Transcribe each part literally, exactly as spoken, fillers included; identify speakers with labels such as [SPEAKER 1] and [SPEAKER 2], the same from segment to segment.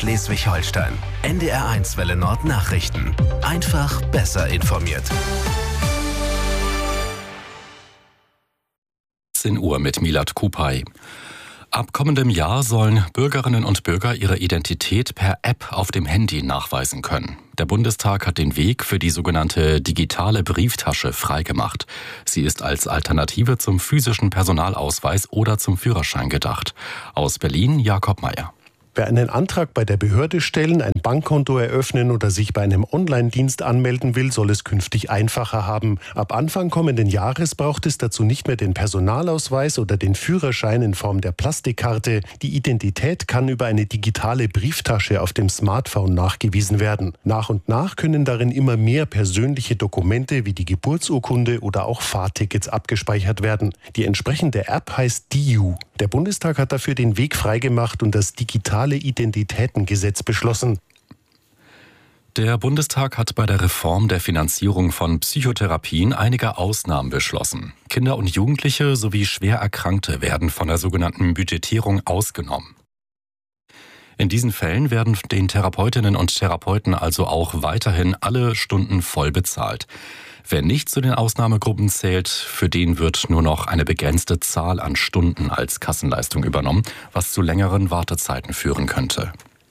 [SPEAKER 1] Schleswig-Holstein. N D R eins Welle Nord Nachrichten. Einfach besser informiert.
[SPEAKER 2] zehn Uhr mit Milad Kupay. Ab kommendem Jahr sollen Bürgerinnen und Bürger ihre Identität per App auf dem Handy nachweisen können. Der Bundestag hat den Weg für die sogenannte digitale Brieftasche freigemacht. Sie ist als Alternative zum physischen Personalausweis oder zum Führerschein gedacht. Aus Berlin Jakob Meyer.
[SPEAKER 3] Wer einen Antrag bei der Behörde stellen, ein Bankkonto eröffnen oder sich bei einem Online-Dienst anmelden will, soll es künftig einfacher haben. Ab Anfang kommenden Jahres braucht es dazu nicht mehr den Personalausweis oder den Führerschein in Form der Plastikkarte. Die Identität kann über eine digitale Brieftasche auf dem Smartphone nachgewiesen werden. Nach und nach können darin immer mehr persönliche Dokumente wie die Geburtsurkunde oder auch Fahrtickets abgespeichert werden. Die entsprechende App heißt D I U. Der Bundestag hat dafür den Weg freigemacht und das digitale Identitätengesetz beschlossen.
[SPEAKER 2] Der Bundestag hat bei der Reform der Finanzierung von Psychotherapien einige Ausnahmen beschlossen. Kinder und Jugendliche sowie schwer Erkrankte werden von der sogenannten Budgetierung ausgenommen. In diesen Fällen werden den Therapeutinnen und Therapeuten also auch weiterhin alle Stunden voll bezahlt. Wer nicht zu den Ausnahmegruppen zählt, für den wird nur noch eine begrenzte Zahl an Stunden als Kassenleistung übernommen, was zu längeren Wartezeiten führen könnte.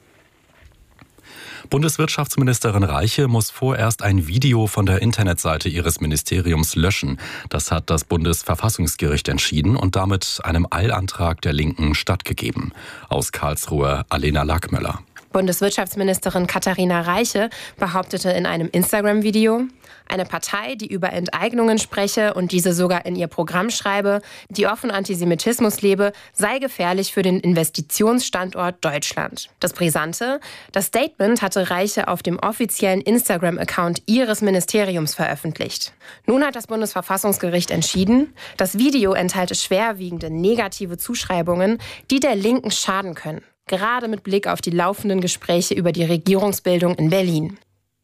[SPEAKER 2] Bundeswirtschaftsministerin Reiche muss vorerst ein Video von der Internetseite ihres Ministeriums löschen. Das hat das Bundesverfassungsgericht entschieden und damit einem Eilantrag der Linken stattgegeben. Aus Karlsruhe Alena Lackmöller.
[SPEAKER 4] Bundeswirtschaftsministerin Katharina Reiche behauptete in einem Instagram-Video, eine Partei, die über Enteignungen spreche und diese sogar in ihr Programm schreibe, die offen Antisemitismus lebe, sei gefährlich für den Investitionsstandort Deutschland. Das Brisante, das Statement hatte Reiche auf dem offiziellen Instagram-Account ihres Ministeriums veröffentlicht. Nun hat das Bundesverfassungsgericht entschieden, das Video enthalte schwerwiegende negative Zuschreibungen, die der Linken schaden können. Gerade mit Blick auf die laufenden Gespräche über die Regierungsbildung in Berlin.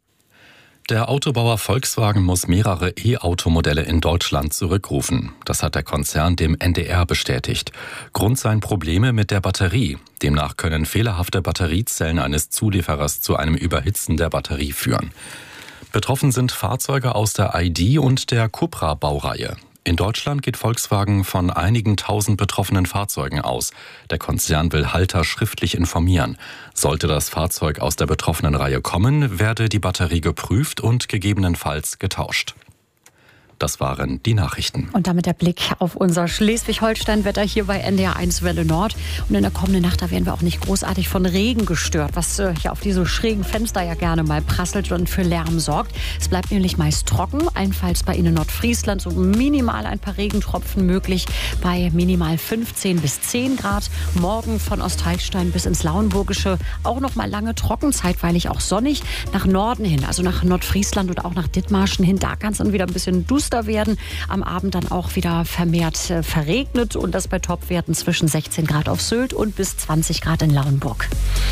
[SPEAKER 2] Der Autobauer Volkswagen muss mehrere E-Automodelle in Deutschland zurückrufen. Das hat der Konzern dem N D R bestätigt. Grund seien Probleme mit der Batterie. Demnach können fehlerhafte Batteriezellen eines Zulieferers zu einem Überhitzen der Batterie führen. Betroffen sind Fahrzeuge aus der I D und der Cupra-Baureihe. In Deutschland geht Volkswagen von einigen tausend betroffenen Fahrzeugen aus. Der Konzern will Halter schriftlich informieren. Sollte das Fahrzeug aus der betroffenen Reihe kommen, werde die Batterie geprüft und gegebenenfalls getauscht. Das waren die Nachrichten.
[SPEAKER 5] Und damit der Blick auf unser Schleswig-Holstein-Wetter hier bei N D R eins Welle Nord. Und in der kommenden Nacht, da werden wir auch nicht großartig von Regen gestört, was äh, ja auf diese schrägen Fenster ja gerne mal prasselt und für Lärm sorgt. Es bleibt nämlich meist trocken, allenfalls bei Ihnen in Nordfriesland so minimal ein paar Regentropfen möglich bei minimal fünfzehn bis zehn Grad. Morgen von Ostholstein bis ins Lauenburgische auch noch mal lange trocken, zeitweilig auch sonnig. Nach Norden hin, also nach Nordfriesland und auch nach Dithmarschen hin, da kann es dann wieder ein bisschen duster werden. Am Abend dann auch wieder vermehrt äh, verregnet und das bei Topwerten zwischen sechzehn Grad auf Sylt und bis zwanzig Grad in Lauenburg.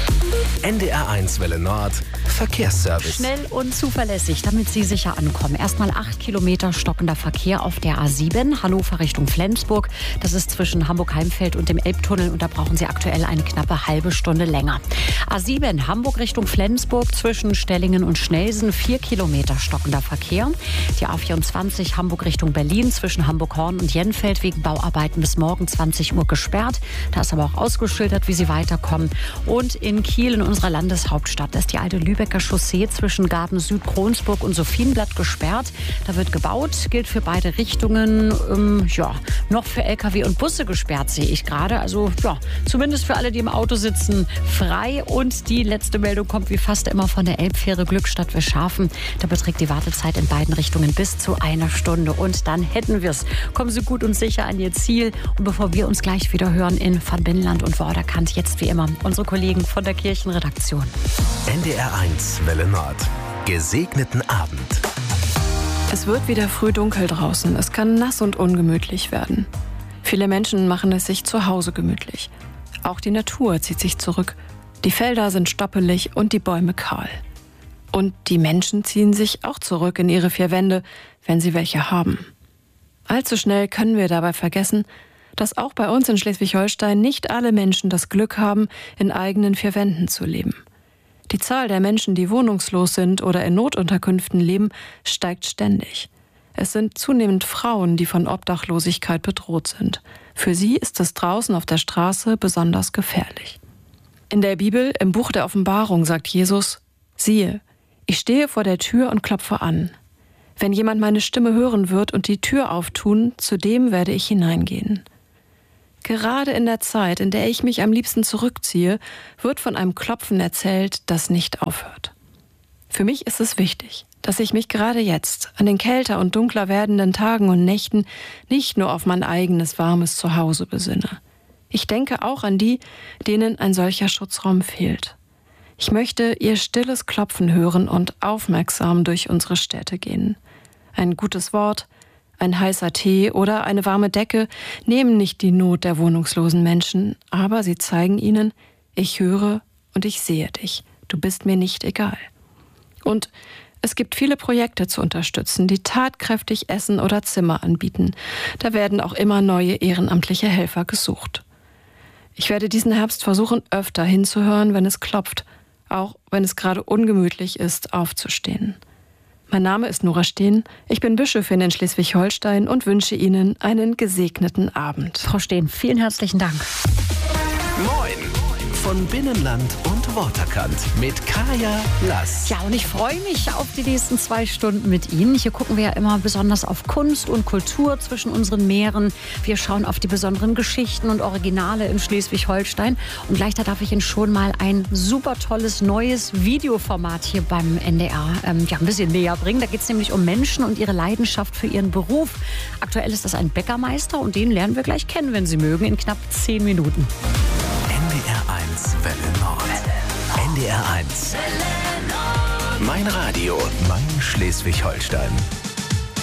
[SPEAKER 1] N D R eins Welle Nord Verkehrsservice.
[SPEAKER 5] Schnell und zuverlässig, damit Sie sicher ankommen. Erstmal acht Kilometer stockender Verkehr auf der A sieben, Hannover Richtung Flensburg. Das ist zwischen Hamburg-Heimfeld und dem Elbtunnel und da brauchen Sie aktuell eine knappe halbe Stunde länger. A sieben, Hamburg Richtung Flensburg, zwischen Stellingen und Schnelsen, vier Kilometer stockender Verkehr. Die A vierundzwanzig, Hamburg Richtung Berlin, zwischen Hamburg-Horn und Jenfeld wegen Bauarbeiten bis morgen zwanzig Uhr gesperrt. Da ist aber auch ausgeschildert, wie Sie weiterkommen. Und in Kiel, in unserer Landeshauptstadt, ist die alte Lübecker Chaussee zwischen Garten Süd, Kronsburg und Sophienblatt gesperrt. Da wird gebaut, gilt für beide Richtungen. Ähm, ja, noch für L K W und Busse gesperrt, sehe ich gerade. Also ja, zumindest für alle, die im Auto sitzen, frei. Und die letzte Meldung kommt wie fast immer von der Elbfähre Glückstadt-Wischhafen. Da beträgt die Wartezeit in beiden Richtungen bis zu einer Stunde. Und dann hätten wir es. Kommen Sie gut und sicher an Ihr Ziel. Und bevor wir uns gleich wieder hören in Van Binnenland und Vorderkant, jetzt wie immer unsere Kollegen von der Kirchenredaktion.
[SPEAKER 1] N D R eins Welle Nord. Gesegneten Abend.
[SPEAKER 6] Es wird wieder früh dunkel draußen. Es kann nass und ungemütlich werden. Viele Menschen machen es sich zu Hause gemütlich. Auch die Natur zieht sich zurück. Die Felder sind stoppelig und die Bäume kahl. Und die Menschen ziehen sich auch zurück in ihre vier Wände, wenn sie welche haben. Allzu schnell können wir dabei vergessen, dass auch bei uns in Schleswig-Holstein nicht alle Menschen das Glück haben, in eigenen vier Wänden zu leben. Die Zahl der Menschen, die wohnungslos sind oder in Notunterkünften leben, steigt ständig. Es sind zunehmend Frauen, die von Obdachlosigkeit bedroht sind. Für sie ist es draußen auf der Straße besonders gefährlich. In der Bibel, im Buch der Offenbarung, sagt Jesus: Siehe, ich stehe vor der Tür und klopfe an. Wenn jemand meine Stimme hören wird und die Tür auftun, zu dem werde ich hineingehen. Gerade in der Zeit, in der ich mich am liebsten zurückziehe, wird von einem Klopfen erzählt, das nicht aufhört. Für mich ist es wichtig, dass ich mich gerade jetzt, an den kälter und dunkler werdenden Tagen und Nächten, nicht nur auf mein eigenes warmes Zuhause besinne. Ich denke auch an die, denen ein solcher Schutzraum fehlt. Ich möchte ihr stilles Klopfen hören und aufmerksam durch unsere Städte gehen. Ein gutes Wort, ein heißer Tee oder eine warme Decke nehmen nicht die Not der wohnungslosen Menschen, aber sie zeigen ihnen: Ich höre und ich sehe dich. Du bist mir nicht egal. Und es gibt viele Projekte zu unterstützen, die tatkräftig Essen oder Zimmer anbieten. Da werden auch immer neue ehrenamtliche Helfer gesucht. Ich werde diesen Herbst versuchen, öfter hinzuhören, wenn es klopft, auch wenn es gerade ungemütlich ist, aufzustehen. Mein Name ist Nora Steen, ich bin Bischöfin in Schleswig-Holstein und wünsche Ihnen einen gesegneten Abend.
[SPEAKER 5] Frau Steen, vielen herzlichen Dank.
[SPEAKER 1] Moin! Von Binnenland und Waterkant mit Kaya Lass.
[SPEAKER 5] Ja, und ich freue mich auf die nächsten zwei Stunden mit Ihnen. Hier gucken wir ja immer besonders auf Kunst und Kultur zwischen unseren Meeren. Wir schauen auf die besonderen Geschichten und Originale in Schleswig-Holstein. Und gleich da darf ich Ihnen schon mal ein super tolles neues Videoformat hier beim N D R ähm, ja, ein bisschen näher bringen. Da geht es nämlich um Menschen und ihre Leidenschaft für ihren Beruf. Aktuell ist das ein Bäckermeister und den lernen wir gleich kennen, wenn Sie mögen, in knapp zehn Minuten.
[SPEAKER 1] N D R eins Welle Nord. N D R eins. Mein Radio, mein Schleswig-Holstein.